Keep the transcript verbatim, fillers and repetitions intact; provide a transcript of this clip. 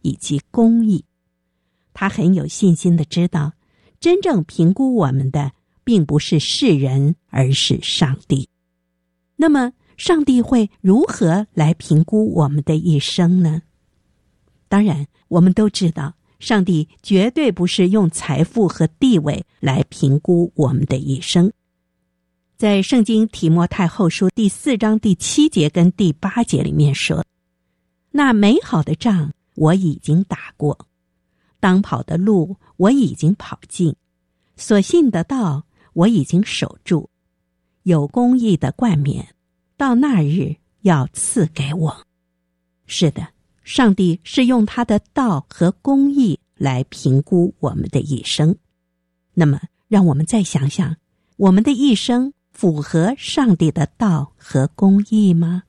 以及公义。他很有信心地知道，真正评估我们的并不是世人，而是上帝。那么上帝会如何来评估我们的一生呢？当然，我们都知道，上帝绝对不是用财富和地位来评估我们的一生。在圣经提摩太后书第四章第七节跟第八节里面说，那美好的仗我已经打过，当跑的路我已经跑尽，所信的道我已经守住，有公义的冠冕，到那日要赐给我。是的，上帝是用他的道和公义来评估我们的一生。那么让我们再想想，我们的一生符合上帝的道和公义吗？